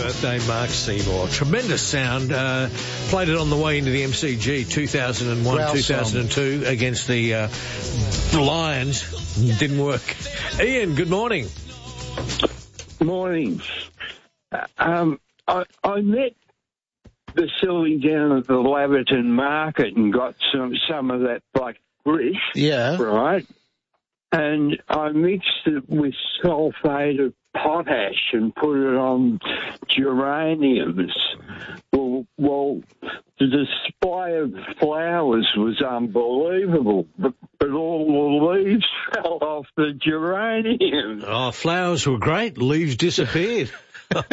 birthday, Mark Seymour. Tremendous sound. Played it on the way into the MCG 2001, well, 2002 against the Lions. Didn't work. Ian, good morning. Morning. I met the Sylvie down at the Laverton Market and got some of that black grit. Yeah. Right. And I mixed it with sulphate of potash and put it on geraniums. Well, the display of flowers was unbelievable, but all the leaves fell off the geraniums. Oh, flowers were great. Leaves disappeared. Oh,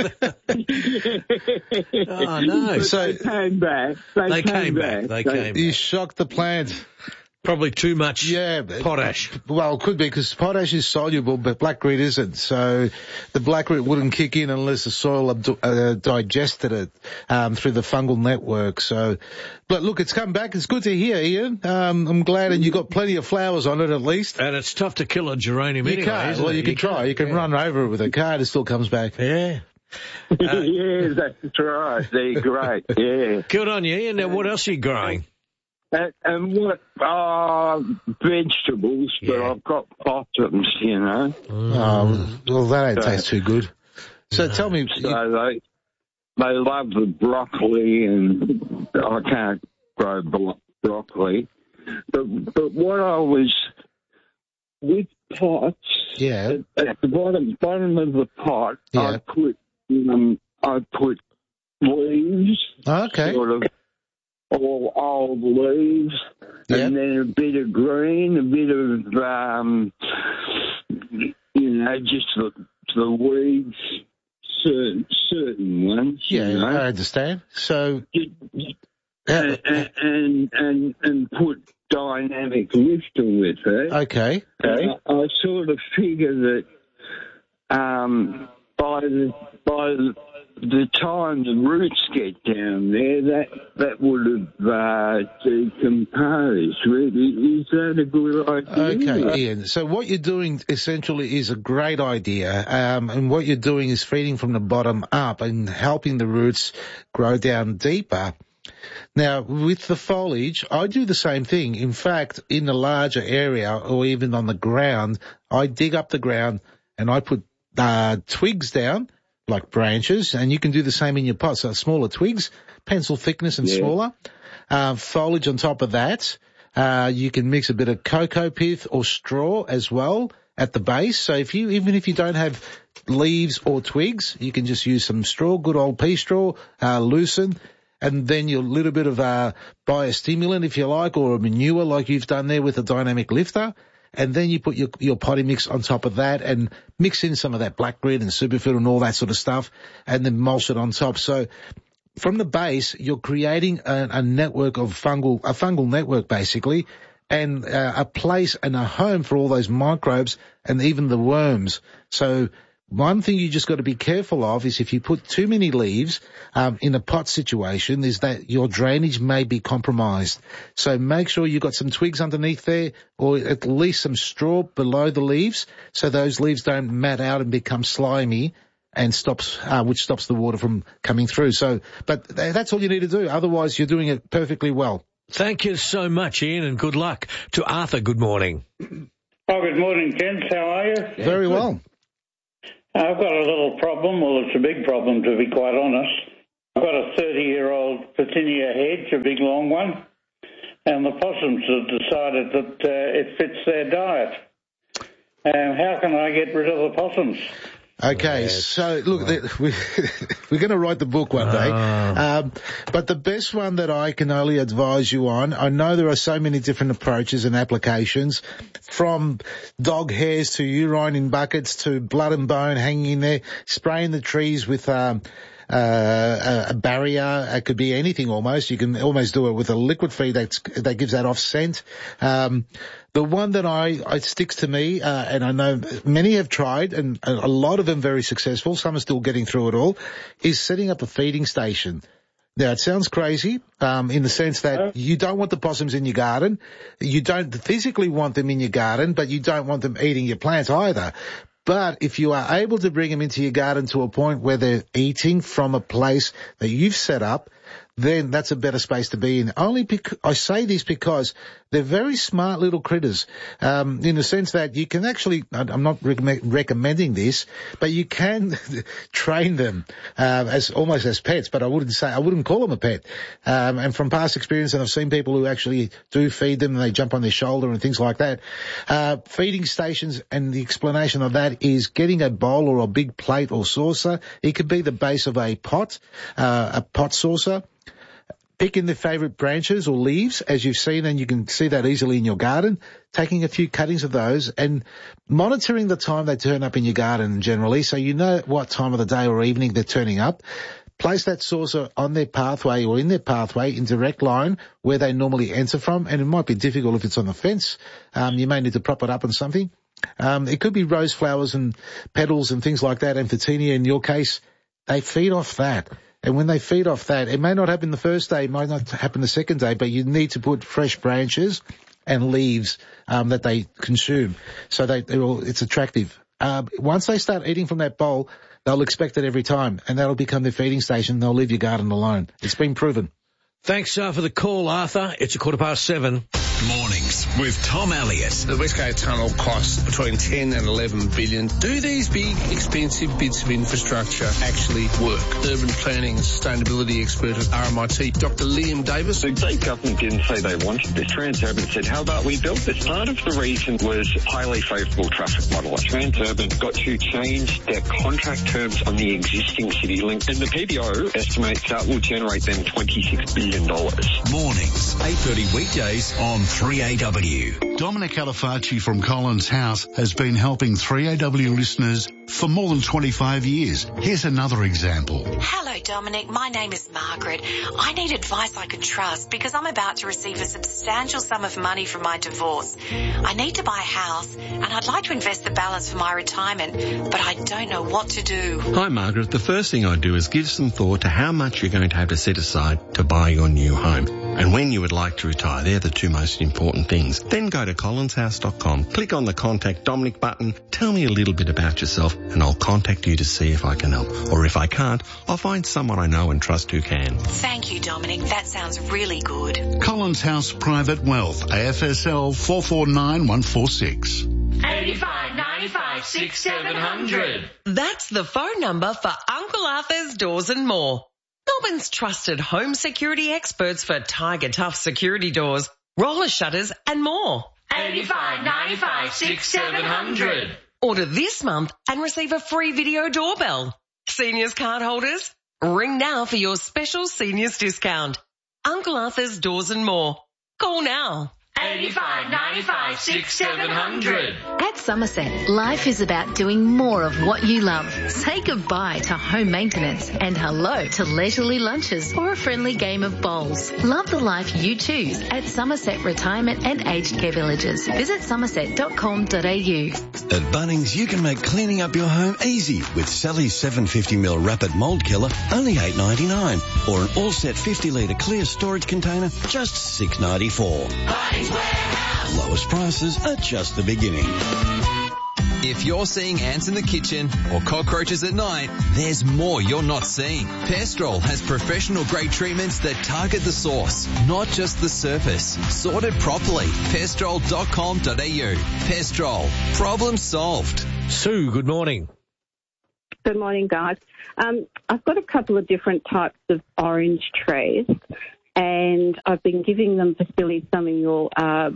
no. So they came back. They came back. You shocked the plant. Probably too much potash. Well, it could be because potash is soluble, but black grit isn't. So the black grit wouldn't kick in unless the soil digested it through the fungal network. So, but look, it's come back. It's good to hear, Ian. I'm glad, and you got plenty of flowers on it at least. And it's tough to kill a geranium anyway, isn't it? Well, you can try. You can run over it with a car. It still comes back. Yeah. Yeah, that's right. They're great. Yeah. Good on you, Ian. Now, what else are you growing? And what vegetables, but I've got possums, you know. Well, that don't taste too good. So tell me. So they love the broccoli, and I can't grow broccoli. But what I was with pots, at the bottom of the pot, I put leaves, sort of. All old leaves, and then a bit of green, a bit of, just the weeds, certain ones. Yeah, you know? I understand. So, and put dynamic lifter with it. Okay. I sort of figure that by the time the roots get down there, that would have decomposed. Is that a good idea? Okay, Ian. So what you're doing essentially is a great idea, and what you're doing is feeding from the bottom up and helping the roots grow down deeper. Now, with the foliage, I do the same thing. In fact, in the larger area or even on the ground, I dig up the ground and I put twigs down, like branches, and you can do the same in your pot. So smaller twigs, pencil thickness and smaller. Foliage on top of that. You can mix a bit of cocoa pith or straw as well at the base. So even if you don't have leaves or twigs, you can just use some straw, good old pea straw, loosen, and then your little bit of biostimulant, if you like, or a manure like you've done there with a dynamic lifter. And then you put your potting mix on top of that and mix in some of that black grit and superfood and all that sort of stuff, and then mulch it on top. So from the base, you're creating a network of fungal network basically, and a place and a home for all those microbes and even the worms. So one thing you just got to be careful of is if you put too many leaves in a pot situation, is that your drainage may be compromised. So make sure you've got some twigs underneath there, or at least some straw below the leaves, so those leaves don't mat out and become slimy, and which stops the water from coming through. So, but that's all you need to do. Otherwise, you're doing it perfectly well. Thank you so much, Ian, and good luck. To Arthur, good morning. Oh, good morning, gents. How are you? Very well. I've got a little problem. Well, it's a big problem, to be quite honest. I've got a 30-year-old Petunia hedge, a big long one, and the possums have decided that it fits their diet. How can I get rid of the possums? Okay, so look, we're going to write the book one day, but the best one that I can only advise you on, I know there are so many different approaches and applications, from dog hairs to urine in buckets to blood and bone hanging in there, spraying the trees with a barrier. It could be anything almost. You can almost do it with a liquid feed that gives that off scent. The one that I sticks to me, and I know many have tried, and a lot of them very successful, some are still getting through it all, is setting up a feeding station. Now, it sounds crazy, in the sense that you don't want the possums in your garden. You don't physically want them in your garden, but you don't want them eating your plants either. But if you are able to bring them into your garden to a point where they're eating from a place that you've set up, then that's a better space to be in. I say this because they're very smart little critters, in the sense that you can actually, I'm not recommending this, but you can train them, almost as pets, but I wouldn't call them a pet. And from past experience, and I've seen people who actually do feed them and they jump on their shoulder and things like that. Feeding stations, and the explanation of that is getting a bowl or a big plate or saucer. It could be the base of a pot saucer. Picking the favourite branches or leaves, as you've seen, and you can see that easily in your garden, taking a few cuttings of those and monitoring the time they turn up in your garden generally, so you know what time of the day or evening they're turning up. Place that saucer on their pathway or in their pathway in direct line where they normally enter from, and it might be difficult if it's on the fence. You may need to prop it up on something. It could be rose flowers and petals and things like that, and Photinia in your case. They feed off that. And when they feed off that, it may not happen the first day, it might not happen the second day, but you need to put fresh branches and leaves that they consume, so it's attractive. Once they start eating from that bowl, they'll expect it every time, and that'll become their feeding station. They'll leave your garden alone. It's been proven. Thanks for the call, Arthur. It's 7:15. Mornings with Tom Elliott. The West Gate Tunnel costs between 10 and 11 billion. Do these big, expensive bits of infrastructure actually work? Urban planning and sustainability expert at RMIT, Dr. Liam Davis. The state government didn't say they wanted this. Transurban said, how about we build this? Part of the reason was highly favourable traffic model. Transurban got to change their contract terms on the existing CityLink, and the PBO estimates that will generate them $26 billion. Mornings, 8:30 weekdays on 3AW. Dominic Alifacci from Collins House has been helping 3AW listeners for more than 25 years. Here's another example. Hello, Dominic. My name is Margaret. I need advice I can trust because I'm about to receive a substantial sum of money from my divorce. I need to buy a house and I'd like to invest the balance for my retirement, but I don't know what to do. Hi, Margaret. The first thing I'd do is give some thought to how much you're going to have to set aside to buy your new home and when you would like to retire. They're the two most important things. Then go to collinshouse.com, click on the Contact Dominic button, tell me a little bit about yourself, and I'll contact you to see if I can help. Or if I can't, I'll find someone I know and trust who can. Thank you, Dominic. That sounds really good. Collins House Private Wealth, AFSL 449146. 85 95 6700. That's the phone number for Uncle Arthur's Doors and More. Melbourne's trusted home security experts for Tiger Tough security doors, roller shutters and more. 85 95 6700. Order this month and receive a free video doorbell. Seniors card holders, ring now for your special seniors discount. Uncle Arthur's Doors and More. Call now. 85 95 6700. At Somerset, life is about doing more of what you love. Say goodbye to home maintenance and hello to leisurely lunches or a friendly game of bowls. Love the life you choose at Somerset Retirement and Aged Care Villages. Visit somerset.com.au. At Bunnings, you can make cleaning up your home easy with Sally's 750ml rapid mould killer, only $8.99, or an all-set 50-litre clear storage container, just $6.94. Bunnings Warehouse. Lowest prices are just the beginning. If you're seeing ants in the kitchen or cockroaches at night, there's more you're not seeing. Pestrol has professional-grade treatments that target the source, not just the surface. Sorted properly. Pestrol.com.au. Pestrol. Problem solved. Sue, good morning. Good morning, guys. I've got a couple of different types of orange trees, and I've been giving them Vasili some of your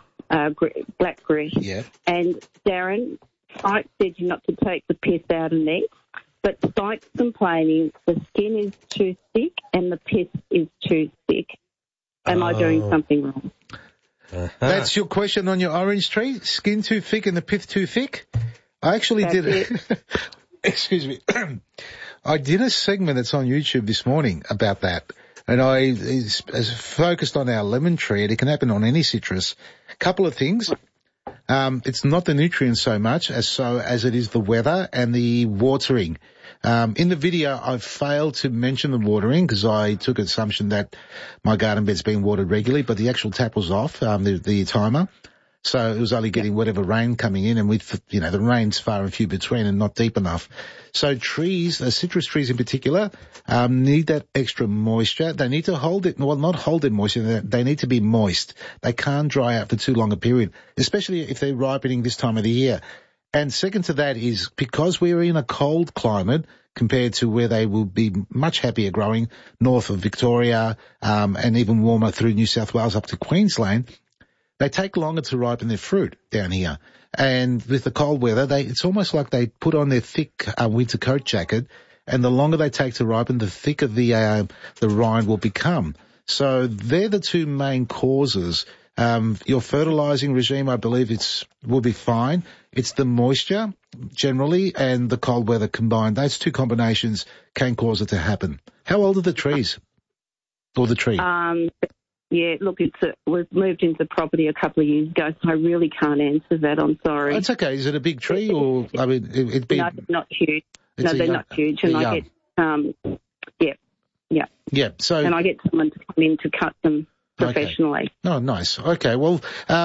black grit. Yeah. And Darren, Spike said you not to take the piss out of these, but Spike's complaining the skin is too thick and the piss is too thick. Am I doing something wrong? That's your question on your orange tree? Skin too thick and the pith too thick? I actually did it. Excuse me. I did a segment that's on YouTube this morning about that. And I focused on our lemon tree, and it can happen on any citrus. Couple of things. It's not the nutrients so much as it is the weather and the watering. In the video, I failed to mention the watering because I took assumption that my garden bed's being watered regularly, but the actual tap was off, the timer. So it was only getting whatever rain coming in, and with, you know, the rain's far and few between and not deep enough. So trees, citrus trees in particular, need that extra moisture. They need to hold it, well, not hold their moisture, they need to be moist. They can't dry out for too long a period, especially if they're ripening this time of the year. And second to that is because we're in a cold climate compared to where they will be much happier growing north of Victoria, and even warmer through New South Wales up to Queensland, they take longer to ripen their fruit down here. And with the cold weather, it's almost like they put on their thick winter coat jacket, and the longer they take to ripen, the thicker the rind will become. So they're the two main causes. Your fertilizing regime, I believe will be fine. It's the moisture generally and the cold weather combined. Those two combinations can cause it to happen. How old are the trees? Or the tree? Yeah, look, we've moved into the property a couple of years ago, so I really can't answer that. I'm sorry. That's okay. Is it a big tree or, I mean, it'd be... No, not huge. No, they're not huge. And I get, Yeah, so... And I get someone to come in to cut them professionally. Okay. Oh, nice. Okay, well,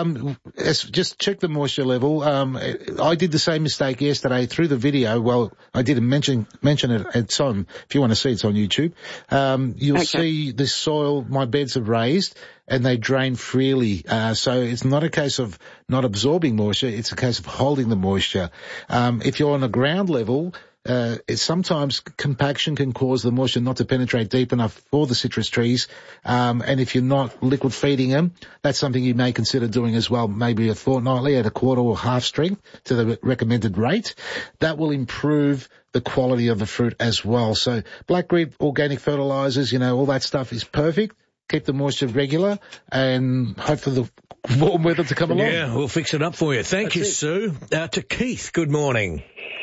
just check the moisture level. I did the same mistake yesterday through the video. Well, I didn't mention it. It's on, if you want to see, it's on YouTube. You'll see the soil, my beds are raised and they drain freely. So it's not a case of not absorbing moisture, it's a case of holding the moisture. If you're on a ground level, sometimes compaction can cause the moisture not to penetrate deep enough for the citrus trees. And if you're not liquid feeding them, that's something you may consider doing as well, maybe a fortnightly at a quarter or half strength to the recommended rate. That will improve the quality of the fruit as well. So black grit, organic fertilizers, all that stuff is perfect. Keep the moisture regular and hope for the warm weather to come along. Yeah, we'll fix it up for you. Thank you, Sue. To Keith, good morning.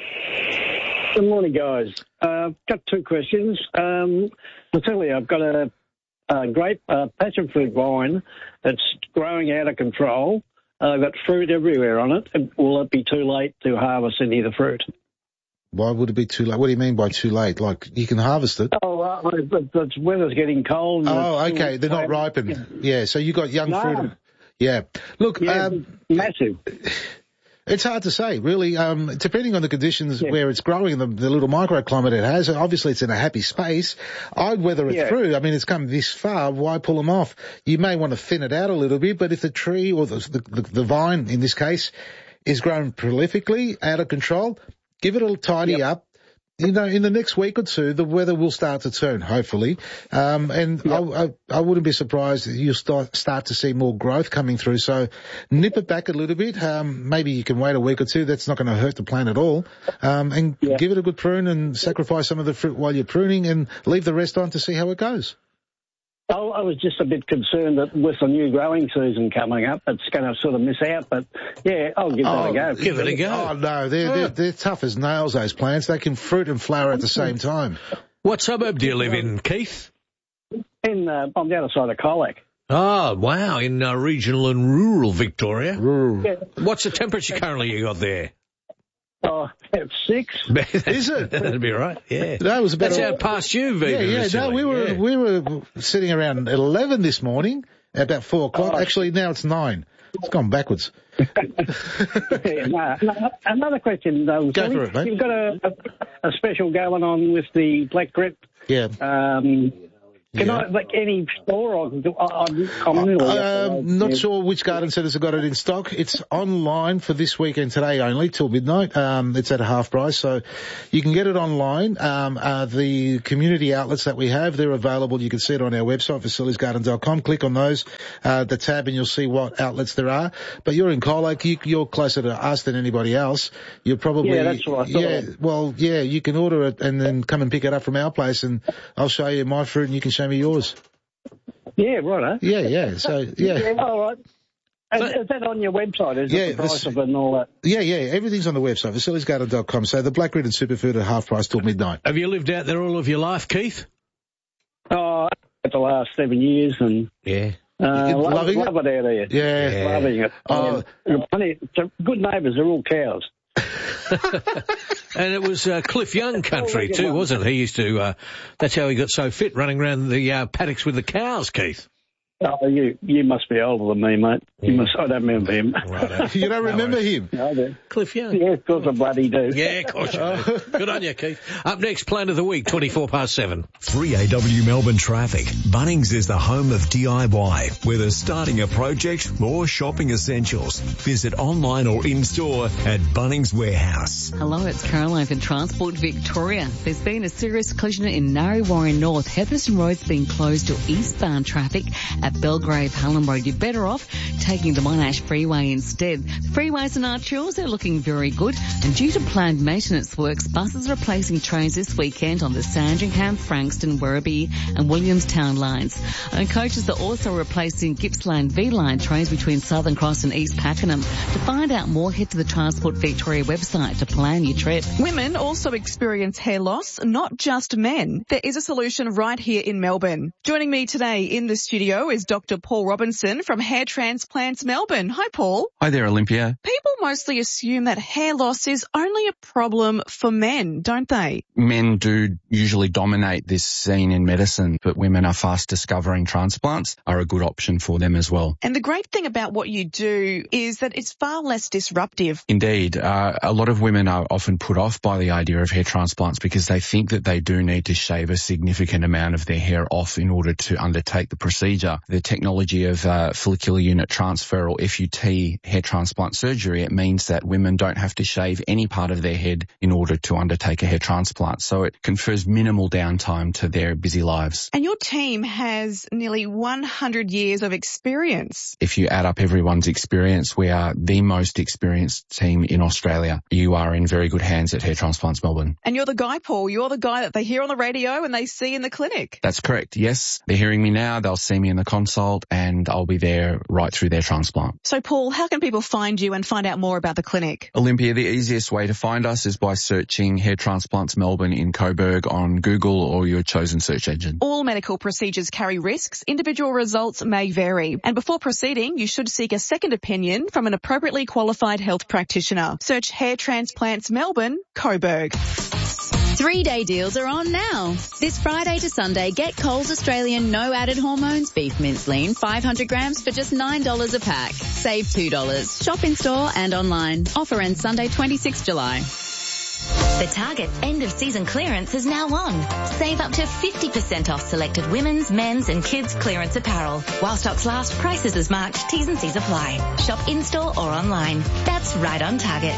Good morning, guys. I've got two questions. I'll tell you, I've got a grape passion fruit vine that's growing out of control. I've got fruit everywhere on it. Will it be too late to harvest any of the fruit? Why would it be too late? What do you mean by too late? Like, you can harvest it. Oh, the weather's getting cold. Oh, okay. They're not ripened. Yeah, so you got young fruit. Yeah. Look, massive. It's hard to say, really. Depending on the conditions where it's growing, the little microclimate it has, obviously it's in a happy space. I'd weather it through. I mean, it's come this far. Why pull them off? You may want to thin it out a little bit, but if the tree or the vine, in this case, is growing prolifically, out of control, give it a tidy up. In the next week or two, the weather will start to turn, hopefully. I wouldn't be surprised that you'll start to see more growth coming through. So nip it back a little bit. Maybe you can wait a week or two. That's not going to hurt the plant at all. And give it a good prune and sacrifice some of the fruit while you're pruning and leave the rest on to see how it goes. I was just a bit concerned that with the new growing season coming up, it's going to sort of miss out. But, I'll give that a go. Give it a go. Oh, no, they're tough as nails, those plants. They can fruit and flower at the same time. What suburb do you live in, Keith? On the other side of Colac. Oh, wow, in regional and rural Victoria. Rural. Yeah. What's the temperature currently you got there? Oh, it's 6. Is it? That'd be right, yeah. That was about That's out past you, Viva. No, we were sitting around 11 this morning, about 4 o'clock. Actually, now it's 9. It's gone backwards. Another question, though. Go for it, mate. You've got a special going on with the black grit. Yeah. Can I, any store, or I'm not sure which garden centres have got it in stock. It's online for this weekend today only, till midnight. It's at a half price, so you can get it online. The community outlets that we have, they're available. You can see it on our website, Vasili'sGarden.com. Click on those, the tab, and you'll see what outlets there are. But you're in Colac, you're closer to us than anybody else. You're probably... Yeah, that's what I thought. You can order it and then come and pick it up from our place, and I'll show you my fruit and you can show me yours. Yeah, right. Yeah. So, yeah. All right. Is that on your website? Is it the price of it and all that? Yeah. Everything's on the website, Vasili'sGarden.com. So the black grit and superfood at half price till midnight. Have you lived out there all of your life, Keith? Oh, for the last 7 years, and love it out there. Yeah, loving it. Good neighbours. They're all cows. And it was Cliff Young country too, wasn't it? He used to, that's how he got so fit, running around the paddocks with the cows, Keith. Oh, you must be older than me, mate. I don't remember him. Right. You don't remember him? No, I do. Cliff Young. Yeah, of course I bloody do. Yeah, of course you do. Good on you, Keith. Up next, Plan of the Week, 7:24. 3AW Melbourne Traffic. Bunnings is the home of DIY, whether starting a project or shopping essentials. Visit online or in-store at Bunnings Warehouse. Hello, it's Caroline from Transport Victoria. There's been a serious collision in Narre Warren North. Heatherton Road's been closed to eastbound traffic at Belgrave Hallam Road. You're better off taking the Monash Freeway instead. The freeways and arterials are looking very good, and due to planned maintenance works, buses are replacing trains this weekend on the Sandringham, Frankston, Werribee and Williamstown lines. And coaches are also replacing Gippsland V-Line trains between Southern Cross and East Pakenham. To find out more, head to the Transport Victoria website to plan your trip. Women also experience hair loss, not just men. There is a solution right here in Melbourne. Joining me today in the studio is Dr. Paul Robinson from Hair Transplants Melbourne. Hi, Paul. Hi there, Olympia. People mostly assume that hair loss is only a problem for men, don't they? Men do usually dominate this scene in medicine, but women are fast discovering transplants are a good option for them as well. And the great thing about what you do is that it's far less disruptive. Indeed. A lot of women are often put off by the idea of hair transplants because they think that they do need to shave a significant amount of their hair off in order to undertake the procedure. The technology of follicular unit transfer, or FUT, hair transplant surgery, it means that women don't have to shave any part of their head in order to undertake a hair transplant. So it confers minimal downtime to their busy lives. And your team has nearly 100 years of experience. If you add up everyone's experience, we are the most experienced team in Australia. You are in very good hands at Hair Transplants Melbourne. And you're the guy, Paul. You're the guy that they hear on the radio and they see in the clinic. That's correct, yes. They're hearing me now, they'll see me in the consult, and I'll be there right through their transplant. So, Paul, how can people find you and find out more about the clinic? Olympia, the easiest way to find us is by searching Hair Transplants Melbourne in Coburg on Google or your chosen search engine. All medical procedures carry risks. Individual results may vary. And before proceeding, you should seek a second opinion from an appropriately qualified health practitioner. Search Hair Transplants Melbourne, Coburg. 3-day deals are on now. This Friday to Sunday, get Coles Australian no added hormones beef mince lean 500 grams for just $9 a pack. Save $2. Shop in store and online. Offer ends Sunday 26 July. The Target end of season clearance is now on. Save up to 50% off selected women's, men's and kids clearance apparel. While stocks last, prices as marked, T's and C's apply. Shop in-store or online. That's right on Target.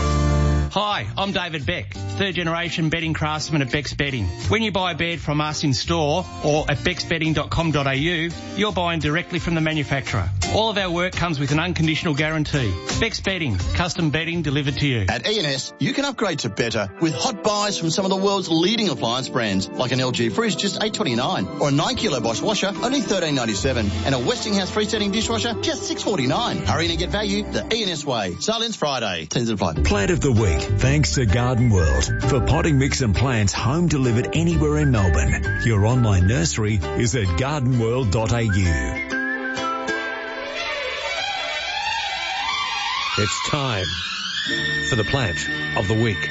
Hi, I'm David Beck, third generation bedding craftsman at Beck's Bedding. When you buy a bed from us in store or at becksbedding.com.au, you're buying directly from the manufacturer. All of our work comes with an unconditional guarantee. Beck's Bedding, custom bedding delivered to you. At E&S, you can upgrade to better with hot buys from some of the world's leading appliance brands, like an LG fridge just $8.29, or a 9 kilo Bosch washer only $13.97, and a Westinghouse freestanding dishwasher just $6.49. Hurry and get value the E&S way. Silence Friday. Tens apply. Plant of the Week, thanks to Garden World. For potting mix and plants home delivered anywhere in Melbourne. Your online nursery is at gardenworld.au. It's time for the plant of the week.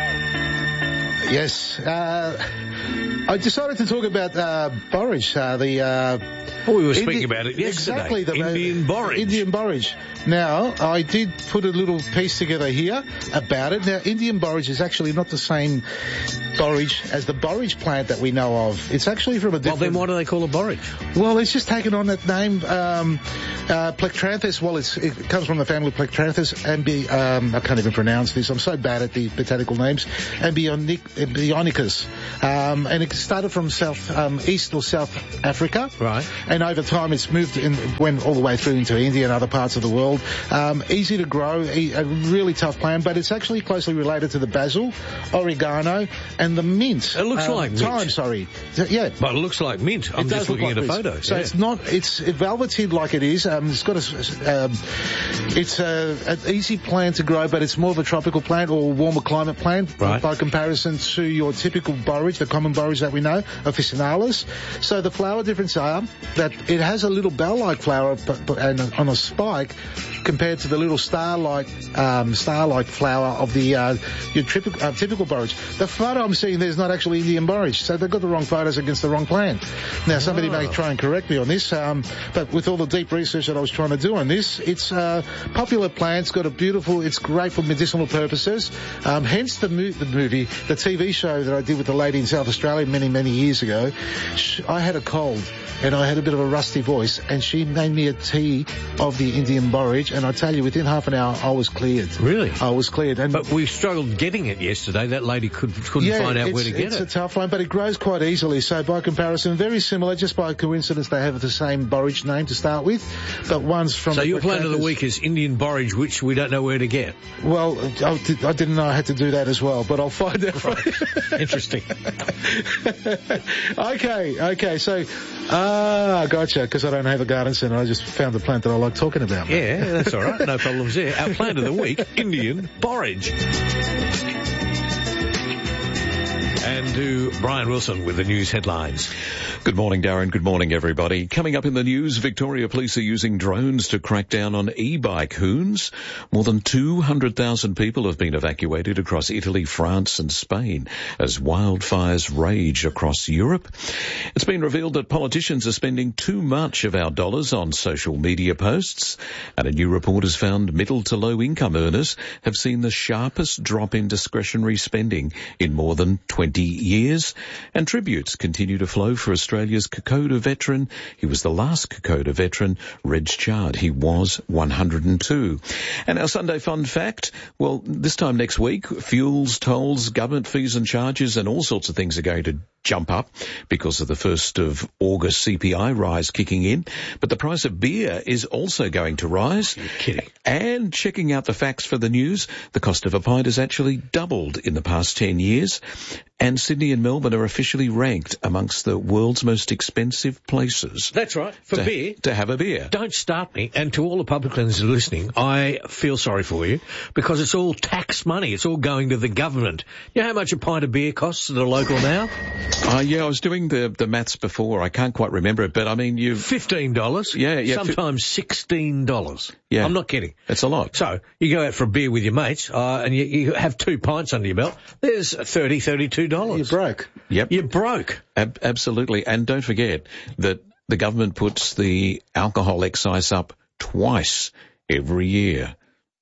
Yes. I decided to talk about borage. We were speaking about it yesterday. Exactly. The Indian borage. Indian borage. Now, I did put a little piece together here about it. Now, Indian borage is actually not the same borage as the borage plant that we know of. It's actually from a different... Well, then why do they call it borage? Well, it's just taken on that name, Plectranthus. Well, it comes from the family Plectranthus. I can't even pronounce this. I'm so bad at the botanical names. Ambionicus. And it started from East or South Africa. Right. And over time it's moved and went all the way through into India and other parts of the world. Easy to grow, a really tough plant, but it's actually closely related to the basil, oregano, and the mint. It looks like mint. Thyme, sorry. Yeah. But it looks like mint. I'm just looking at a photo. So it's velveted like it is. It's an easy plant to grow, but it's more of a tropical plant or warmer climate plant by comparison to your typical borage, the common borage that we know, officinalis. So the flower difference are that it has a little bell-like flower and on a spike compared to the little star-like flower of the your typical borage. The photo I'm seeing there is not actually Indian borage, so they've got the wrong photos against the wrong plant. Now, somebody may try and correct me on this, but with all the deep research that I was trying to do on this, it's popular plants, got a beautiful, it's great for medicinal purposes. Hence the movie, the TV show that I did with the lady in South Australia many years ago. I had a cold and I had a bit of a rusty voice, and she made me a tea of the Indian borage, and I tell you, within half an hour, I was cleared. Really? I was cleared. But we struggled getting it yesterday. That lady couldn't find out where to get it. It's a tough one, but it grows quite easily. So by comparison, very similar. Just by coincidence, they have the same borage name to start with, but one's from... So your plant of the week is Indian borage, which we don't know where to get. Well, I didn't know I had to do that as well, but I'll find out. Right. Interesting. Okay. So, gotcha, because I don't have a garden centre. I just found the plant that I like talking about. Yeah, that's all right. No problems there. Our plant of the week, Indian borage. And to Brian Wilson with the news headlines. Good morning, Darren. Good morning, everybody. Coming up in the news, Victoria Police are using drones to crack down on e-bike hoons. More than 200,000 people have been evacuated across Italy, France and Spain as wildfires rage across Europe. It's been revealed that politicians are spending too much of our dollars on social media posts, and a new report has found middle to low income earners have seen the sharpest drop in discretionary spending in more than 20 years, and tributes continue to flow for Australia's Kokoda veteran. He was the last Kokoda veteran, Reg Chard. He was 102. And our Sunday fun fact, well, this time next week, fuels, tolls, government fees and charges and all sorts of things are going to jump up because of the 1st of August CPI rise kicking in. But the price of beer is also going to rise. You're kidding. And checking out the facts for the news, the cost of a pint has actually doubled in the past 10 years. And Sydney and Melbourne are officially ranked amongst the world's most expensive places. That's right, for beer. To have a beer. Don't start me. And to all the publicans who are listening, I feel sorry for you because it's all tax money. It's all going to the government. You know how much a pint of beer costs at a local now? Yeah, I was doing the maths before. I can't quite remember it, but I mean, you've... $15. Yeah. Sometimes $16. Yeah. I'm not kidding. It's a lot. So, you go out for a beer with your mates, and you have 2 pints under your belt. There's $32. You're broke. Yep. You're broke. Absolutely. And don't forget that the government puts the alcohol excise up twice every year.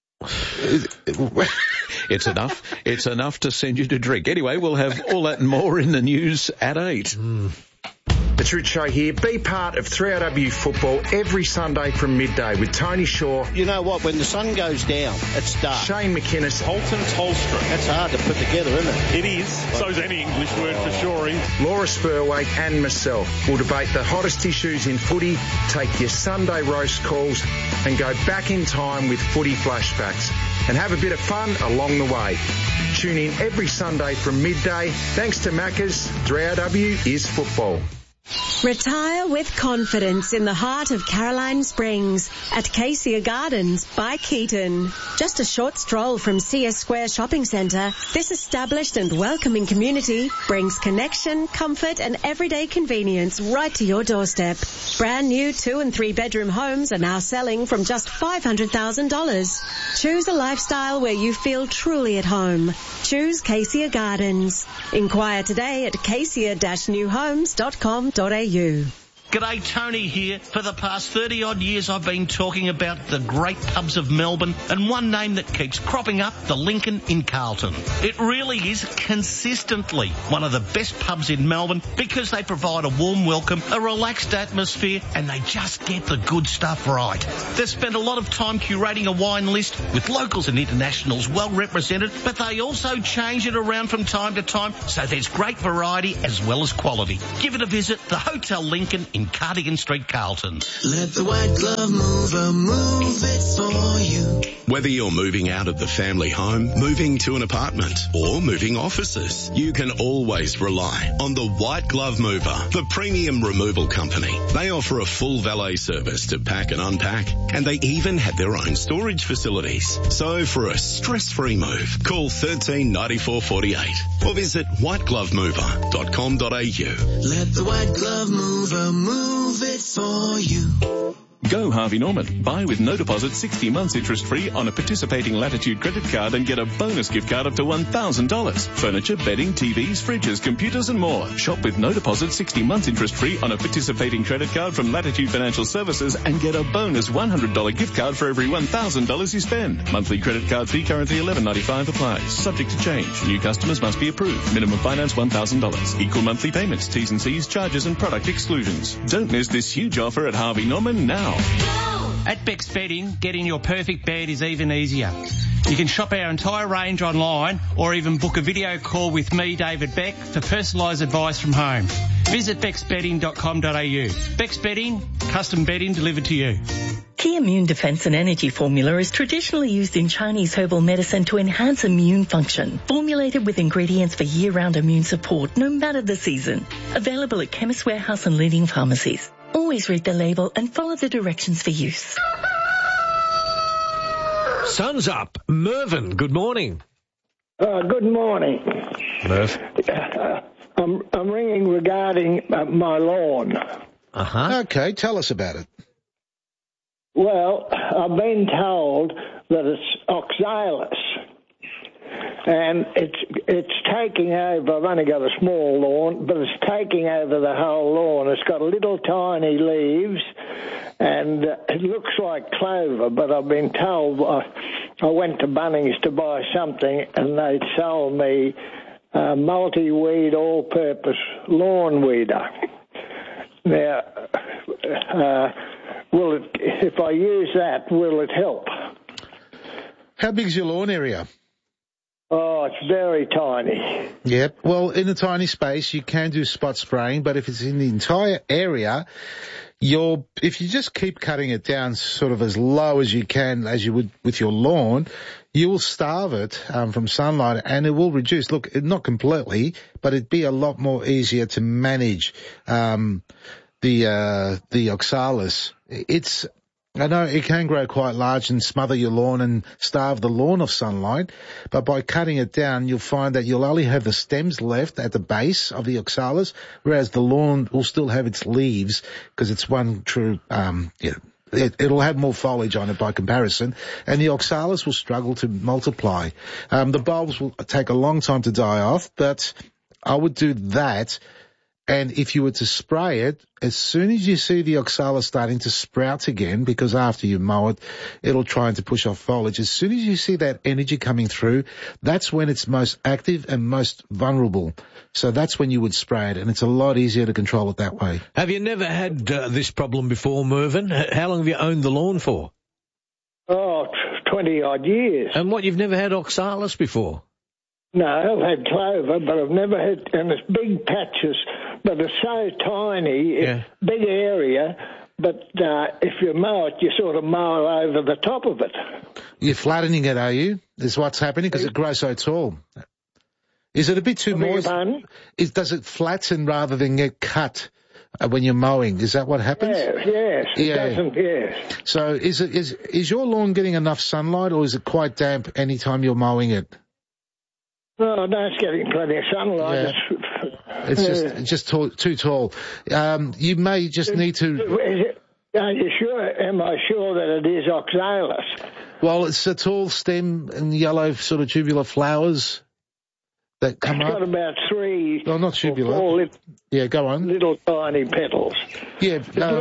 It's enough to send you to drink. Anyway, we'll have all that and more in the news at 8. It's Rich Show here. Be part of 3AW football every Sunday from midday with Tony Shaw. You know what? When the sun goes down, it's dark. Shane McInnes. Holton Tolstrom. That's hard to put together, isn't it? It is. So's any English word for sure. Laura Spurway and myself will debate the hottest issues in footy, take your Sunday roast calls and go back in time with footy flashbacks and have a bit of fun along the way. Tune in every Sunday from midday. Thanks to Macca's, 3AW is football. Retire with confidence in the heart of Caroline Springs at Cassia Gardens by Keaton. Just a short stroll from CS Square Shopping Centre, this established and welcoming community brings connection, comfort and everyday convenience right to your doorstep. Brand new 2 and 3 bedroom homes are now selling from just $500,000. Choose a lifestyle where you feel truly at home. Choose Cassia Gardens. Inquire today at cassia-newhomes.com.au. G'day, Tony here. For the past 30-odd years, I've been talking about the great pubs of Melbourne, and one name that keeps cropping up, the Lincoln in Carlton. It really is consistently one of the best pubs in Melbourne because they provide a warm welcome, a relaxed atmosphere, and they just get the good stuff right. They've spent a lot of time curating a wine list with locals and internationals well represented, but they also change it around from time to time, so there's great variety as well as quality. Give it a visit, the Hotel Lincoln in in Cardigan Street, Carlton. Let the White Glove Mover move it for you. Whether you're moving out of the family home, moving to an apartment, or moving offices, you can always rely on the White Glove Mover, the premium removal company. They offer a full valet service to pack and unpack, and they even have their own storage facilities. So for a stress-free move, call 13 94 48 or visit whiteglovemover.com.au. Let the White Glove Mover move it for you. Go Harvey Norman. Buy with no deposit 60 months interest free on a participating Latitude credit card and get a bonus gift card up to $1,000. Furniture, bedding, TVs, fridges, computers and more. Shop with no deposit 60 months interest free on a participating credit card from Latitude Financial Services and get a bonus $100 gift card for every $1,000 you spend. Monthly credit card fee currently $11.95 applies. Subject to change. New customers must be approved. Minimum finance $1,000. Equal monthly payments, T's and C's, charges and product exclusions. Don't miss this huge offer at Harvey Norman now. At Beck's Bedding, getting your perfect bed is even easier. You can shop our entire range online or even book a video call with me, David Beck, for personalised advice from home. Visit becksbedding.com.au. Beck's Bedding, custom bedding delivered to you. Key Immune Defense and Energy Formula is traditionally used in Chinese herbal medicine to enhance immune function. Formulated with ingredients for year-round immune support, no matter the season. Available at Chemist Warehouse and leading pharmacies. Always read the label and follow the directions for use. Sun's up. Mervyn, good morning. Good morning. Merv. I'm ringing regarding my lawn. Uh-huh. Okay, tell us about it. Well, I've been told that it's oxalis. And it's taking over. I've only got a small lawn, but it's taking over the whole lawn. It's got little tiny leaves, and it looks like clover, but I've been told, I went to Bunnings to buy something, and they sold me a multi-weed all-purpose lawn weeder. Now, if I use that, will it help? How big's your lawn area? Oh, it's very tiny. Yep. Well, in a tiny space, you can do spot spraying, but if it's in the entire area, if you just keep cutting it down sort of as low as you can, as you would with your lawn, you will starve it from sunlight, and it will reduce. Look, not completely, but it'd be a lot more easier to manage the oxalis. I know it can grow quite large and smother your lawn and starve the lawn of sunlight, but by cutting it down, you'll find that you'll only have the stems left at the base of the oxalis, whereas the lawn will still have its leaves because it's one true, it'll have more foliage on it by comparison, and the oxalis will struggle to multiply. The bulbs will take a long time to die off, but I would do that. And if you were to spray it, as soon as you see the oxalis starting to sprout again, because after you mow it, it'll try to push off foliage. As soon as you see that energy coming through, that's when it's most active and most vulnerable. So that's when you would spray it, and it's a lot easier to control it that way. Have you never had this problem before, Mervyn? How long have you owned the lawn for? Oh, 20-odd years. And what, you've never had oxalis before? No, I've had clover, but I've never had, and it's big patches, but it's so tiny, big area, but if you mow it, you sort of mow over the top of it. You're flattening it, are you? Is what's happening, because it grows so tall. Is it a bit too moist? Does it flatten rather than get cut when you're mowing? Is that what happens? Yes, it doesn't, yes. So is your lawn getting enough sunlight, or is it quite damp any time you're mowing it? No, it's getting plenty of sunlight. Yeah. It's just too tall. You may just need to... Are you sure? Am I sure that it is oxalis? Well, it's a tall stem and yellow sort of tubular flowers that come up. It's got about 3... No, not tubular. 4 go on. Little tiny petals. Yeah.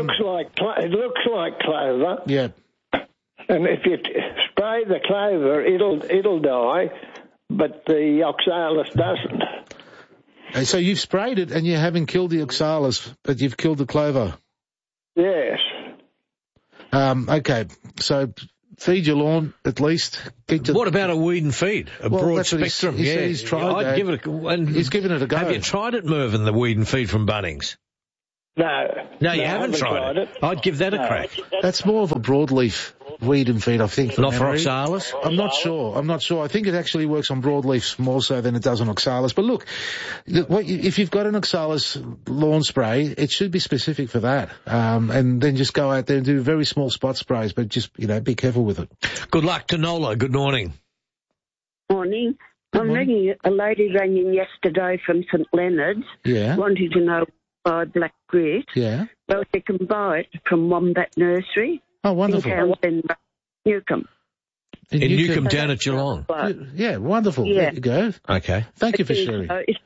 It looks like clover. Yeah. And if you spray the clover, it'll die. But the oxalis doesn't. And so you've sprayed it and you haven't killed the oxalis, but you've killed the clover? Yes. Okay, so feed your lawn at least. What about a weed and feed? Broad spectrum? He's tried that. He's given it a go. Have you tried it, Mervyn, the weed and feed from Bunnings? No, you haven't tried it. I'd give that a crack. That's more of a broadleaf weed and feed, I think. Not for oxalis? I'm not sure. I think it actually works on broadleafs more so than it does on oxalis. But look, if you've got an oxalis lawn spray, it should be specific for that. And then just go out there and do very small spot sprays, but just, be careful with it. Good luck to Nola. Good morning. Morning. I'm ringing. A lady rang in yesterday from St Leonard's. Yeah. Wanting to know buy black grit. Yeah. Well, you can buy it from Wombat Nursery. Oh, wonderful. In Newcombe. In Newcombe down at Geelong. Yeah, wonderful. Yeah. There you go. Okay. Thank you for sharing.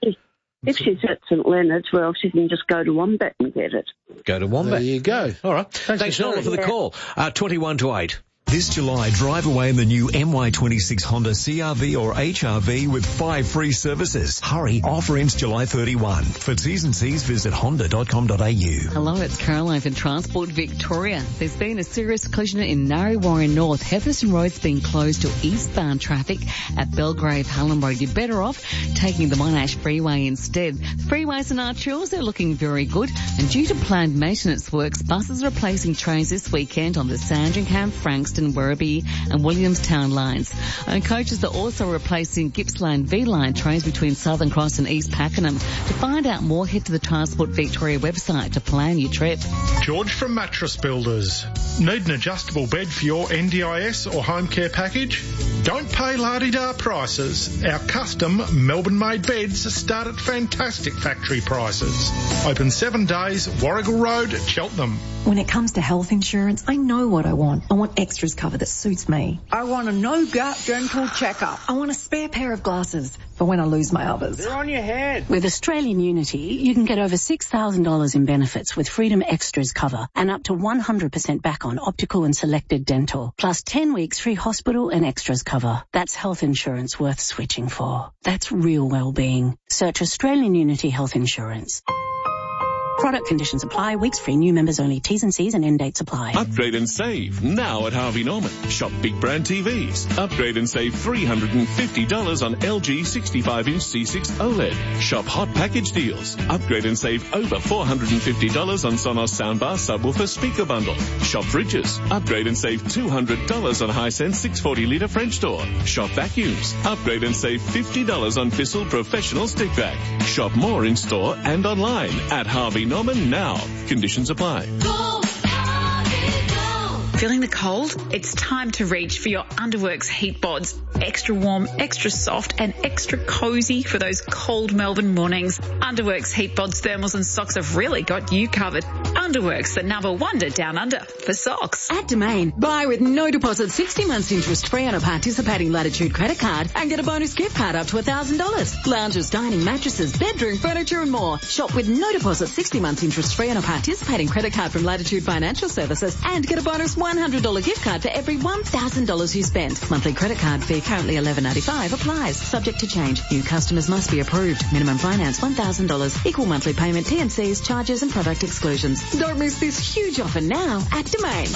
If she's at St Leonard's, well, she can just go to Wombat and get it. Go to Wombat. There you go. All right. Thanks Nola, for the call. 21 to 8. This July, drive away in the new MY26 Honda CR-V or HR-V with 5 free services. Hurry, offer ends July 31. For T's and C's, visit honda.com.au. Hello, it's Caroline from Transport Victoria. There's been a serious collision in Narre Warren North. Hefferson Road's been closed to eastbound traffic at Belgrave Hallam Road. You're better off taking the Monash Freeway instead. Freeways and arterials, they're looking very good. And due to planned maintenance works, buses are replacing trains this weekend on the Sandringham, Frankston, Werribee and Williamstown lines. And coaches are also replacing Gippsland V-Line trains between Southern Cross and East Pakenham. To find out more, head to the Transport Victoria website to plan your trip. George from Mattress Builders. Need an adjustable bed for your NDIS or home care package? Don't pay la-di-da prices. Our custom Melbourne-made beds start at fantastic factory prices. Open 7 days, Warrigal Road, Cheltenham. When it comes to health insurance, I know what I want. I want extras cover that suits me. I want a no-gap dental checkup. I want a spare pair of glasses for when I lose my others. They're on your head. With Australian Unity, you can get over $6,000 in benefits with Freedom Extras cover and up to 100% back on optical and selected dental, plus 10 weeks free hospital and extras cover. That's health insurance worth switching for. That's real well-being. Search Australian Unity Health Insurance. Product conditions apply. Weeks free. New members only. T's and C's and end dates apply. Upgrade and save now at Harvey Norman. Shop big brand TVs. Upgrade and save $350 on LG 65-inch C6 OLED. Shop hot package deals. Upgrade and save over $450 on Sonos soundbar subwoofer speaker bundle. Shop fridges. Upgrade and save $200 on Hisense 640-litre French door. Shop vacuums. Upgrade and save $50 on Bissell Professional stick vac. Shop more in store and online at Harvey Norman now. Conditions apply. Feeling the cold? It's time to reach for your Underworks heat bods. Extra warm, extra soft and extra cozy for those cold Melbourne mornings. Underworks heat bods, thermals and socks have really got you covered. Underworks, the number wonder down under for socks. At Domain, buy with no deposit, 60 months interest free on a participating Latitude credit card and get a bonus gift card up to $1,000. Lounges, dining, mattresses, bedroom, furniture and more. Shop with no deposit, 60 months interest free on a participating credit card from Latitude Financial Services and get a bonus $100 gift card for every $1,000 you spend. Monthly credit card fee currently $11.95 applies. Subject to change. New customers must be approved. Minimum finance $1,000. Equal monthly payment, T&Cs, charges and product exclusions. Don't miss this huge offer now at Domain.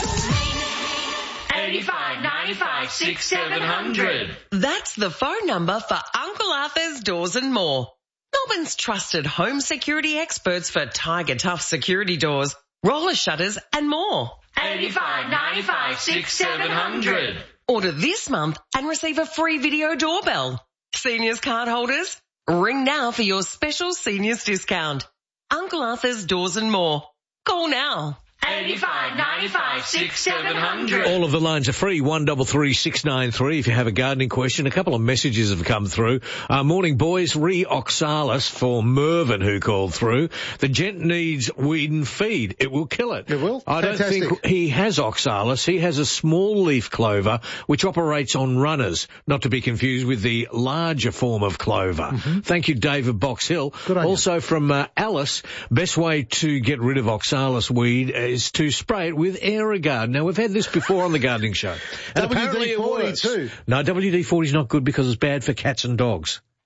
85 95 6700. That's the phone number for Uncle Arthur's Doors and More. Melbourne's trusted home security experts for Tiger Tough security doors, roller shutters and more. 85 95 6700. Order this month and receive a free video doorbell. Seniors card holders, ring now for your special seniors discount. Uncle Arthur's Doors and More. Call now. 85 95 6700. All of the lines are free, 133 693 if you have a gardening question. A couple of messages have come through. Morning, boys. Oxalis for Mervyn, who called through. The gent needs weed and feed. It will kill it. It will? I don't think he has Oxalis. He has a small leaf clover which operates on runners, not to be confused with the larger form of clover. Mm-hmm. Thank you, David Box Hill. Good on also you. From Alice, best way to get rid of Oxalis weed is to spray it with Aerogard. Now, we've had this before on the gardening show. And apparently it works. Too. No, WD-40 is not good because it's bad for cats and dogs.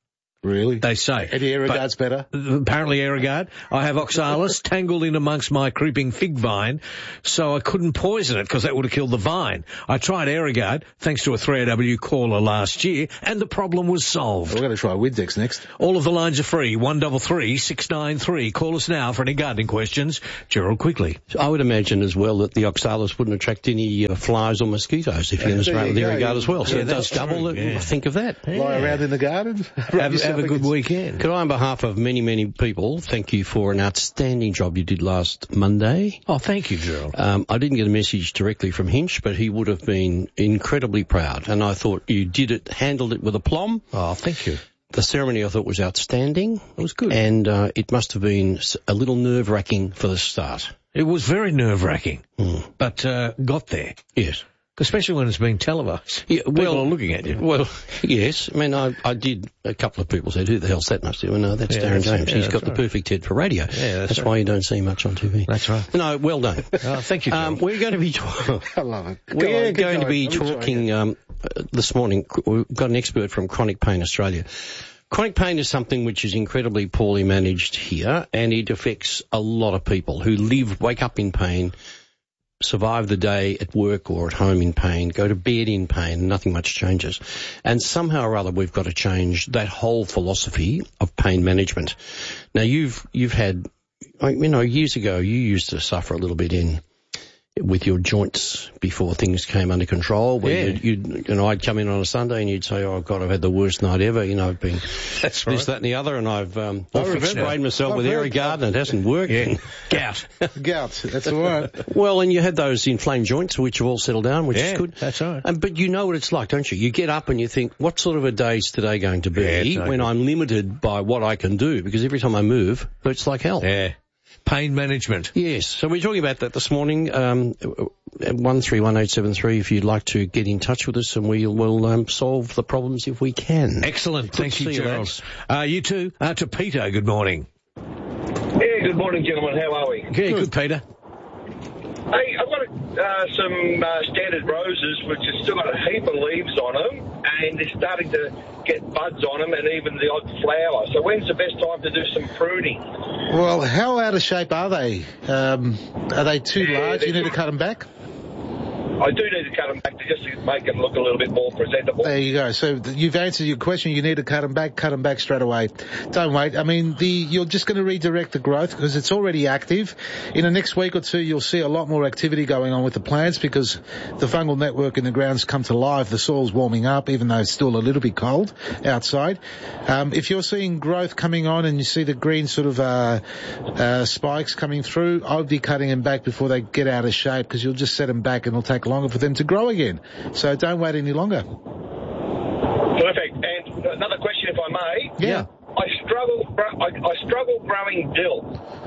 Really? They say. And the Aerogard's better? Apparently Aerogard. I have oxalis tangled in amongst my creeping fig vine, so I couldn't poison it because that would have killed the vine. I tried Aerogard, thanks to a 3AW caller last year, and the problem was solved. We're going to try Windex next. All of the lines are free, 133 693. Call us now for any gardening questions. Gerald, quickly. I would imagine as well that the oxalis wouldn't attract any flies or mosquitoes if you're going to spray with the Aerogard as well. So it does double. Think of that. Lie around in the garden. Have a good weekend. Could I, on behalf of many, many people, thank you for an outstanding job you did last Monday. Oh, thank you, Gerald. I didn't get a message directly from Hinch, but he would have been incredibly proud. And I thought you handled it with aplomb. Oh, thank you. The ceremony I thought was outstanding. It was good. And it must have been a little nerve-wracking for the start. It was very nerve-wracking, but got there. Yes. Especially when it's being televised. Yeah, people are looking at you. Well, yes. I mean, I did, a couple of people said, who the hell's that? And I said, well, no, that's Darren James. He's got the perfect head for radio. Yeah, that's why you don't see much on TV. That's right. No, well done. Oh, thank you, John. We're going to be talking this morning. We've got an expert from Chronic Pain Australia. Chronic pain is something which is incredibly poorly managed here, and it affects a lot of people who wake up in pain, survive the day at work or at home in pain, go to bed in pain, and nothing much changes. And somehow or other we've got to change that whole philosophy of pain management. Now you've had, years ago you used to suffer a little bit with your joints before things came under control. Where I'd come in on a Sunday and you'd say, oh God, I've had the worst night ever. I've been this, that and the other, and I've sprayed myself with Aerogard and it hasn't worked. Yeah. Gout. That's all right. Well, and you had those inflamed joints which have all settled down, which is good. That's all right. But you know what it's like, don't you? You get up and you think, what sort of a day is today going to be when I'm limited by what I can do? Because every time I move, it's like hell. Yeah. Pain management. Yes. So we're talking about that this morning. 131873 if you'd like to get in touch with us, and we'll solve the problems if we can. Excellent. Thank you, Gerald. You too. To Peter, good morning. Yeah, good morning, gentlemen. How are we? Good, Peter. Hey, I've got some standard roses which have still got a heap of leaves on them, and they're starting to get buds on them and even the odd flower. So when's the best time to do some pruning? Well, how out of shape are they? Are they too large? You need to cut them back? I do need to cut them back just to make them look a little bit more presentable. There you go. So you've answered your question. You need to cut them back straight away. Don't wait. I mean, you're just going to redirect the growth because it's already active. In the next week or two, you'll see a lot more activity going on with the plants because the fungal network in the ground's come to life. The soil's warming up, even though it's still a little bit cold outside. If you're seeing growth coming on and you see the green sort of spikes coming through, I'll be cutting them back before they get out of shape because you'll just set them back and it'll take longer for them to grow again. So don't wait any longer. Perfect. And another question, if I may. Yeah. I struggle growing dill.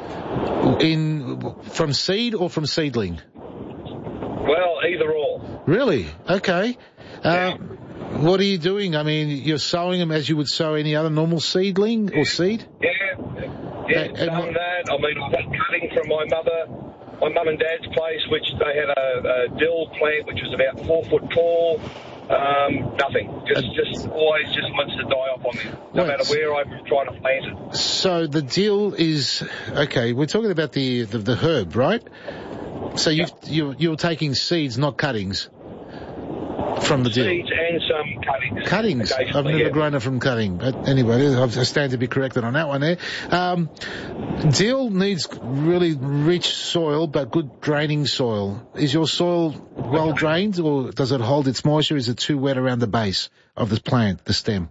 From seed or from seedling? Well, either or. Really? Okay. What are you doing? I mean, you're sowing them as you would sow any other normal seedling or seed? Yeah, done that. I mean, I've got cutting from my mum and dad's place, which they had a dill plant which was about 4 foot tall. Nothing. Just always just wants to die off on me, no matter where I'm trying to plant it. So the dill is okay. We're talking about the herb, right? So you're taking seeds, not cuttings, from the dill. Seeds and some cuttings. Cuttings. I've never grown it from cutting. But anyway, I stand to be corrected on that one there. Dill needs really rich soil, but good draining soil. Is your soil well drained, or does it hold its moisture? Is it too wet around the base of the plant, the stem?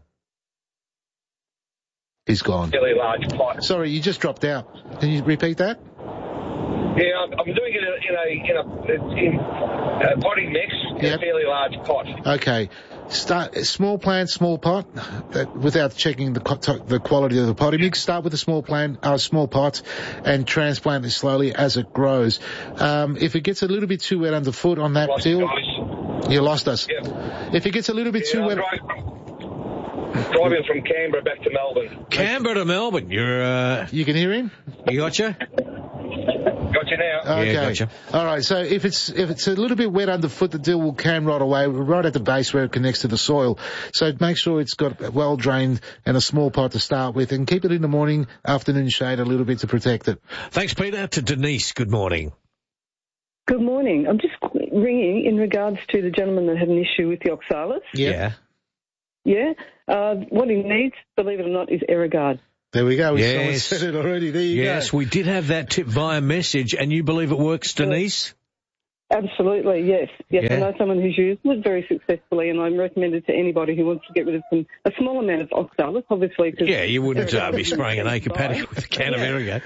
He's gone. Fairly large pot. Sorry, you just dropped out. Can you repeat that? Yeah, I'm doing it in a potting mix in a fairly large pot. Okay. Start small plant, small pot, without checking the quality of the potting mix. Start with a small pot, and transplant it slowly as it grows. If it gets a little bit too wet underfoot on that dill, you lost us. Yeah. If it gets a little bit too wet. Driving from Canberra back to Melbourne. Canberra to Melbourne. You can hear him? You gotcha? Gotcha. you now. Okay. Yeah, gotcha. All right. So if it's a little bit wet underfoot, the deal can rot away right at the base where it connects to the soil. So make sure it's got well drained and a small pot to start with, and keep it in the morning, afternoon shade a little bit to protect it. Thanks, Peter. To Denise, good morning. Good morning. I'm just ringing in regards to the gentleman that had an issue with the oxalis. Yeah. Yeah. What he needs, believe it or not, is Aerogard. There we go. Yes. Someone said it already. There you go. Yes, we did have that tip via message, and you believe it works, Denise? Absolutely, yes. Yes, Yeah. I know someone who's used it very successfully, and I recommend it to anybody who wants to get rid of a small amount of oxalis, obviously. Yeah, you wouldn't be spraying an acre paddock with a can of Aerogard.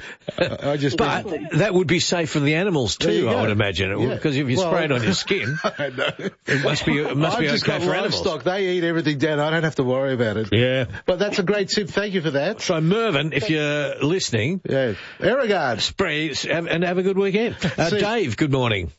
But that would be safe for the animals too, I would imagine. Because if you spray it on your skin, it must be okay for animals. Livestock, they eat everything down. I don't have to worry about it. Yeah. But that's a great tip. Thank you for that. So, Mervyn, if you're listening, Aerogard. Spray and have a good weekend. Dave, good morning.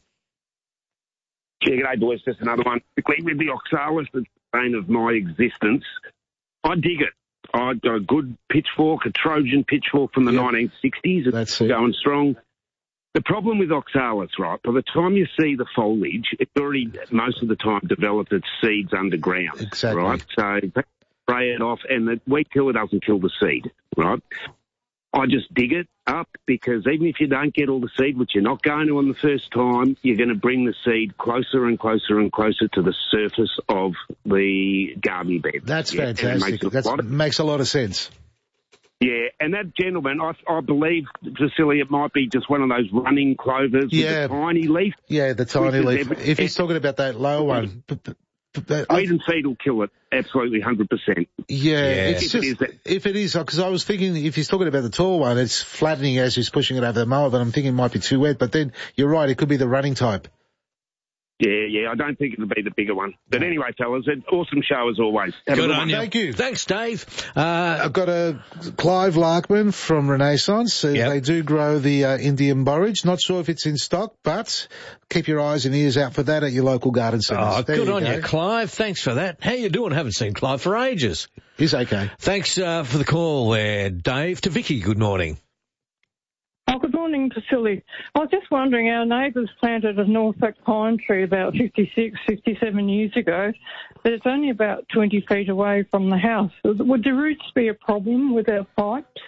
Yeah, g'day, boys. Just another one. Quickly, with the oxalis, the bane of my existence, I dig it. I got a good pitchfork, a Trojan pitchfork from the 1960s. It's going strong. The problem with oxalis, right, by the time you see the foliage, it's already most of the time developed its seeds underground. Exactly. Right? So spray it off, and the weed killer doesn't kill the seed, right? I just dig it up because even if you don't get all the seed, which you're not going to on the first time, you're going to bring the seed closer and closer and closer to the surface of the garden bed. That's fantastic. That makes a lot of sense. Yeah, and that gentleman, I believe, Vasily, it might be just one of those running clovers with a tiny leaf. Yeah, the tiny leaf. If he's talking about that low one. Weed and seed will kill it, absolutely 100%. Yeah, it's just, if it is, because I was thinking if he's talking about the tall one, it's flattening as he's pushing it over the mower, but I'm thinking it might be too wet. But then you're right, it could be the running type. Yeah, I don't think it'll be the bigger one. But anyway, fellas, an awesome show as always. Good on you. Thank you. Thanks, Dave. I've got a Clive Larkman from Renaissance. They do grow the Indian borage. Not sure if it's in stock, but keep your eyes and ears out for that at your local garden centres. Oh, good on you, Clive. Thanks for that. How you doing? Haven't seen Clive for ages. He's okay. Thanks for the call there, Dave. To Vicky, good morning. Oh, good morning, Vasily. I was just wondering, our neighbours planted a Norfolk pine tree about 56, 57 years ago, but it's only about 20 feet away from the house. Would the roots be a problem with our pipes?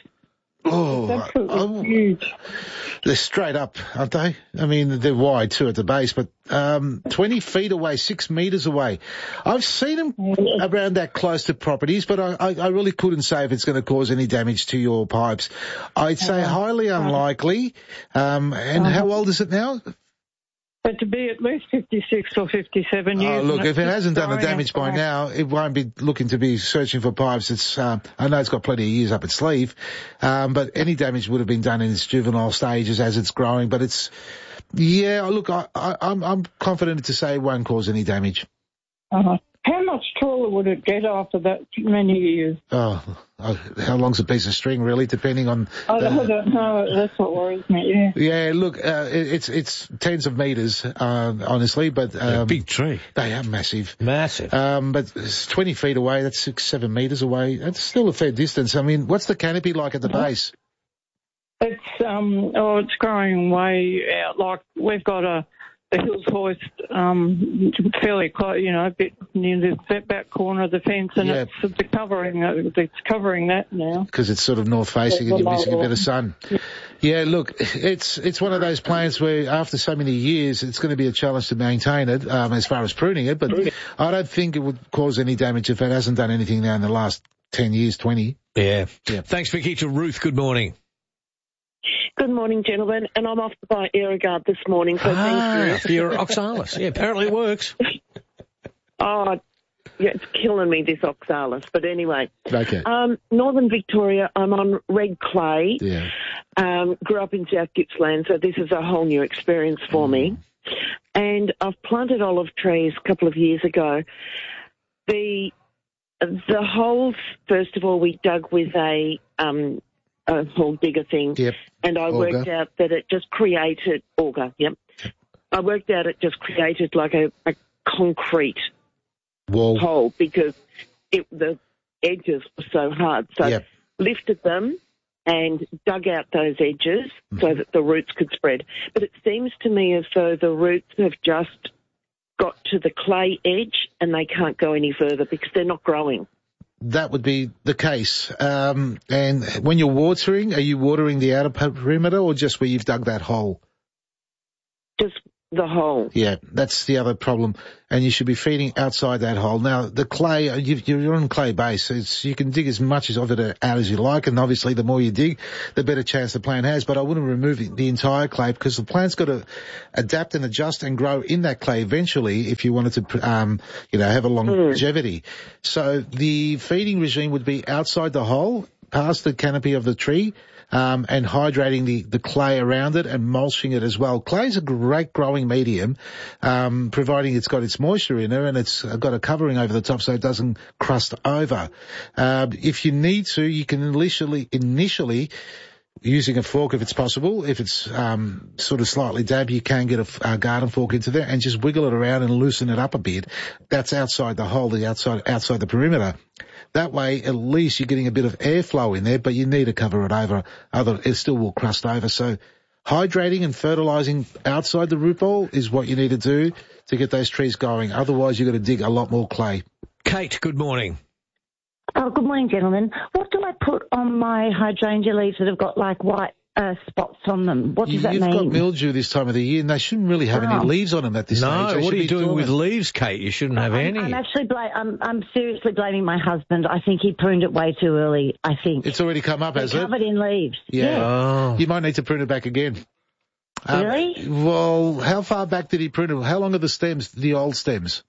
Oh, huge. They're straight up, aren't they? I mean, they're wide too at the base, but 20 feet away, 6 metres away. I've seen them around that close to properties, but I really couldn't say if it's going to cause any damage to your pipes. I'd say highly unlikely. And how old is it now? But to be at least 56 or 57 years. Oh, look, if it hasn't done the damage by now, it won't be looking to be searching for pipes. It's, I know it's got plenty of years up its sleeve, but any damage would have been done in its juvenile stages as it's growing. But it's, look, I'm confident to say it won't cause any damage. How much taller would it get after that many years? How long's a piece of string, really, depending on... I don't know. That's what worries me, Yeah, look, it's tens of metres, honestly, but... a big tree. They are massive. Massive. But it's 20 feet away, that's 6-7 metres away. That's still a fair distance. I mean, what's the canopy like at the base? It's, it's growing way out. Like, we've got a hills hoist, fairly close, a bit near the back corner of the fence, and it's covering that now. Because it's sort of north facing and you're missing a bit of sun. Yeah, look, it's one of those plants where after so many years, it's going to be a challenge to maintain it, as far as pruning it, but I don't think it would cause any damage if it hasn't done anything now in the last 10 years, 20. Yeah. Thanks, Vicky. To Ruth, good morning. Good morning, gentlemen, and I'm off to buy Aerogard this morning, so thank you. For your oxalis. Yeah, apparently it works. It's killing me, this oxalis, but anyway. Okay. Northern Victoria, I'm on red clay. Yeah. Grew up in South Gippsland, so this is a whole new experience for me. And I've planted olive trees a couple of years ago. The holes, first of all, we dug with a hole digger thing. Yep. And I worked out that it just created auger. Yep. I worked out it just created like a concrete wall hole because the edges were so hard. So lifted them and dug out those edges so that the roots could spread. But it seems to me as though the roots have just got to the clay edge and they can't go any further because they're not growing. That would be the case. And when you're watering, are you watering the outer perimeter or just where you've dug that hole? Just the hole. Yeah, that's the other problem. And you should be feeding outside that hole. Now, the clay, you're on clay base. You can dig as much of it out as you like, and obviously the more you dig, the better chance the plant has. But I wouldn't remove the entire clay because the plant's got to adapt and adjust and grow in that clay eventually if you wanted to, have a longevity. So the feeding regime would be outside the hole, past the canopy of the tree, and hydrating the clay around it and mulching it as well. Clay is a great growing medium, providing it's got its moisture in there and it's got a covering over the top so it doesn't crust over. If you need to, you can initially using a fork if it's possible. If it's sort of slightly damp, you can get a garden fork into there and just wiggle it around and loosen it up a bit. That's outside the hole, outside the perimeter. That way, at least you're getting a bit of airflow in there, but you need to cover it over. It still will crust over. So hydrating and fertilizing outside the root ball is what you need to do to get those trees going. Otherwise, you've got to dig a lot more clay. Kate, good morning. Oh, good morning, gentlemen. What do I put on my hydrangea leaves that have got like white spots on them? What does that mean? You've got mildew this time of the year, and they shouldn't really have any leaves on them at this stage. No, what are you doing with leaves, Kate? You shouldn't have any. I'm seriously blaming my husband. I think he pruned it way too early, I think. It's already come up, has it? Covered in leaves. Yeah. Oh. You might need to prune it back again. Really? Well, how far back did he prune it? How long are the stems, the old stems?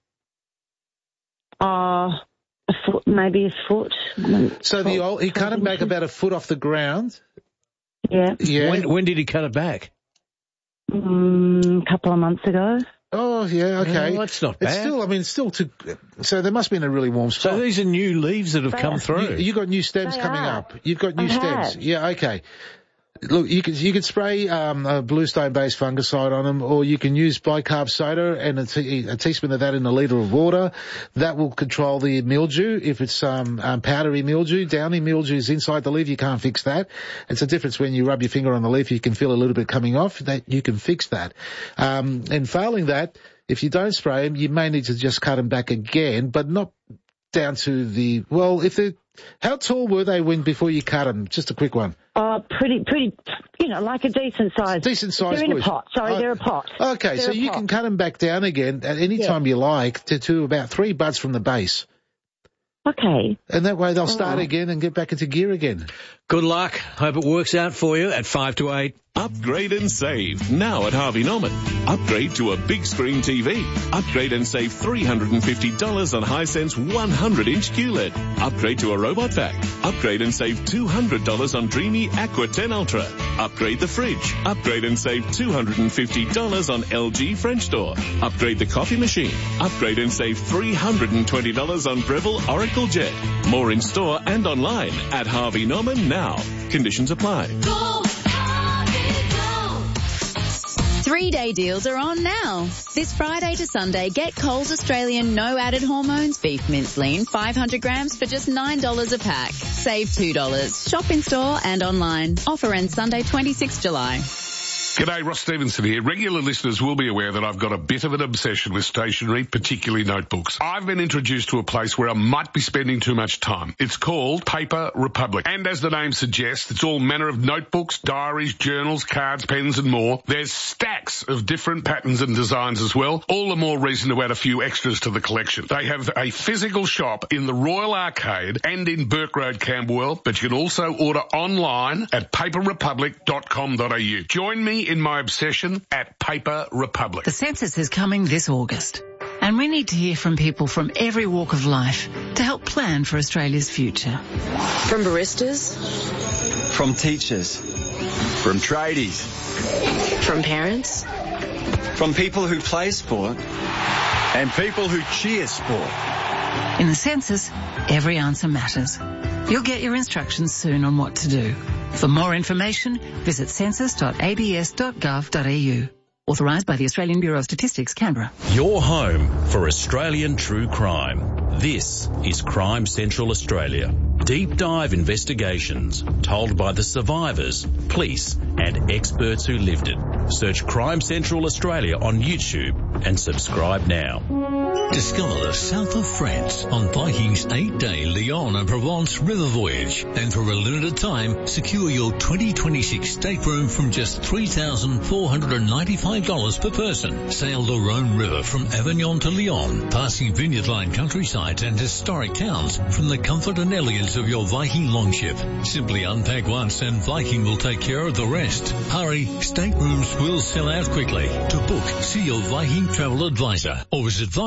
A foot, maybe a foot. So he cut them back about a foot off the ground. Yeah. When did he cut it back? A couple of months ago. Oh, yeah, okay. Well, that's not bad. It's still too... So they must be in a really warm spot. So these are new leaves that have come through. You've got new stems coming up. You've got new stems. Yeah, okay. Look, you could spray a bluestone-based fungicide on them, or you can use bicarb soda and a teaspoon of that in a litre of water. That will control the mildew. If it's powdery mildew, downy mildew is inside the leaf, you can't fix that. It's a difference when you rub your finger on the leaf, you can feel a little bit coming off. That you can fix that. And failing that, if you don't spray them, you may need to just cut them back again, but not down to the... Well, how tall were they before you cut them? Just a quick one. Pretty, like a decent size. Decent size They're in bush. a pot. Sorry, they're a pot. Okay, so you can cut them back down again at any time you like to about 3 buds from the base. Okay. And that way they'll start again and get back into gear again. Good luck. Hope it works out for you at 5 to 8. Upgrade and save now at Harvey Norman. Upgrade to a big screen TV. Upgrade and save $350 on Hisense 100-inch QLED. Upgrade to a robot vac. Upgrade and save $200 on Dreamy Aqua 10 Ultra. Upgrade the fridge. Upgrade and save $250 on LG French door. Upgrade the coffee machine. Upgrade and save $320 on Breville Oracle Jet. More in store and online at Harvey Norman now. Conditions apply. 3-day deals are on now. This Friday to Sunday, get Coles Australian no added hormones beef mince lean 500 grams for just $9 a pack. Save $2. Shop in store and online. Offer ends Sunday 26 July. G'day, Ross Stevenson here. Regular listeners will be aware that I've got a bit of an obsession with stationery, particularly notebooks. I've been introduced to a place where I might be spending too much time. It's called Paper Republic. And as the name suggests, it's all manner of notebooks, diaries, journals, cards, pens and more. There's stacks of different patterns and designs as well. All the more reason to add a few extras to the collection. They have a physical shop in the Royal Arcade and in Burke Road, Camberwell, but you can also order online at paperrepublic.com.au. Join me in my obsession at Paper Republic. The census is coming this August, and we need to hear from people from every walk of life to help plan for Australia's future. From baristas, from teachers, from tradies, from parents, from people who play sport, and people who cheer sport. In the census, every answer matters. You'll get your instructions soon on what to do. For more information, visit census.abs.gov.au. Authorised by the Australian Bureau of Statistics, Canberra. Your home for Australian true crime. This is Crime Central Australia. Deep dive investigations told by the survivors, police and experts who lived it. Search Crime Central Australia on YouTube and subscribe now. Discover the south of France on Viking's 8-day Lyon and Provence river voyage. And for a limited time, secure your 2026 stateroom from just $3,495 per person. Sail the Rhone River from Avignon to Lyon, passing vineyard-lined countrysides and historic towns from the comfort and elegance of your Viking longship. Simply unpack once and Viking will take care of the rest. Hurry, staterooms will sell out quickly. To book, see your Viking travel advisor or visit